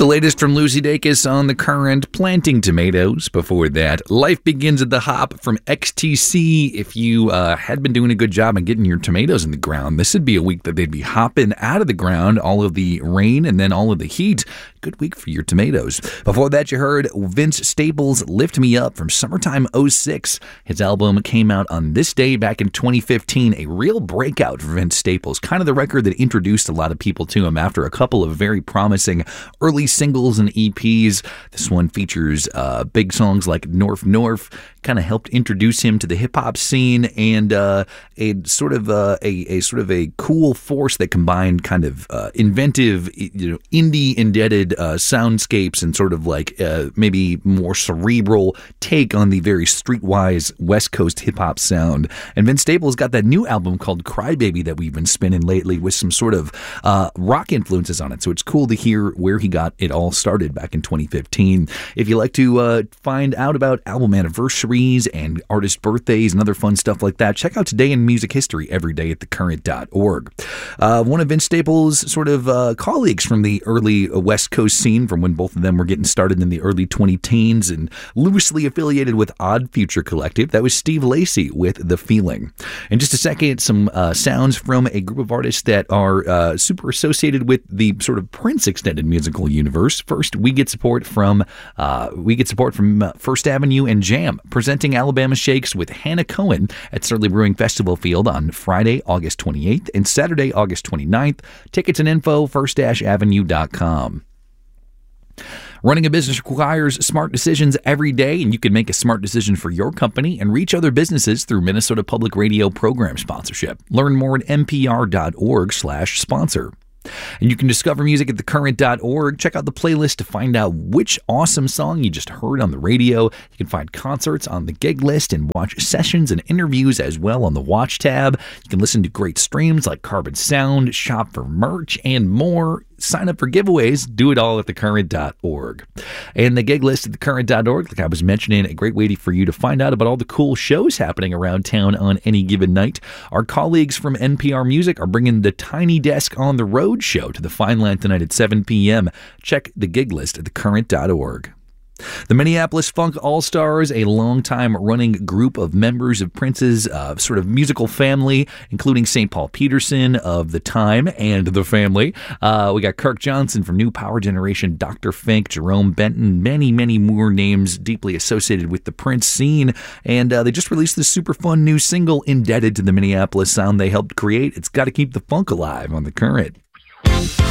The latest from Lucy Dacus on The Current, planting tomatoes. Before that, Life Begins at the Hop from XTC. If you had been doing a good job in getting your tomatoes in the ground, this would be a week that they'd be hopping out of the ground, all of the rain and then all of the heat. Good week for your tomatoes. Before that, you heard Vince Staples' Lift Me Up from Summertime '06. His album came out on this day back in 2015, a real breakout for Vince Staples, kind of the record that introduced a lot of people to him after a couple of very promising early singles and EPs. This one features big songs like North North, kind of helped introduce him to the hip-hop scene, and a sort of a cool force that combined kind of inventive, indie-indebted soundscapes and sort of like maybe more cerebral take on the very streetwise West Coast hip-hop sound. And Vince Staples got that new album called Crybaby that we've been spinning lately with some sort of rock influences on it. So it's cool to hear where he got it all started back in 2015. If you like to find out about album anniversaries and artist birthdays and other fun stuff like that, check out Today in Music History every day at thecurrent.org. One of Vince Staples' sort of colleagues from the early West Coast scene, from when both of them were getting started in the early 2010s and loosely affiliated with Odd Future Collective, that was Steve Lacy with The Feeling. In just a second, some sounds from a group of artists that are super associated with the sort of Prince extended musical universe. First, we get support from First Avenue and Jam, presenting Alabama Shakes with Hannah Cohen at Surly Brewing Festival Field on Friday, August 28th and Saturday, August 29th. Tickets and info, first-avenue.com. Running a business requires smart decisions every day, and you can make a smart decision for your company and reach other businesses through Minnesota Public Radio program sponsorship. Learn more at npr.org/sponsor. And you can discover music at thecurrent.org. Check out the playlist to find out which awesome song you just heard on the radio. You can find concerts on the gig list and watch sessions and interviews as well on the Watch tab. You can listen to great streams like Carbon Sound, shop for merch, and more. Sign up for giveaways. Do it all at thecurrent.org. And the gig list at thecurrent.org, like I was mentioning, a great way for you to find out about all the cool shows happening around town on any given night. Our colleagues from NPR Music are bringing the Tiny Desk on the Road show to the Fine Line tonight at 7 p.m. Check the gig list at thecurrent.org. The Minneapolis Funk All-Stars, a long-time running group of members of Prince's sort of musical family, including St. Paul Peterson of The Time and The Family. We got Kirk Johnson from New Power Generation, Dr. Fink, Jerome Benton, many, many more names deeply associated with the Prince scene. And they just released this super fun new single indebted to the Minneapolis sound they helped create. It's got to keep the funk alive on The Current.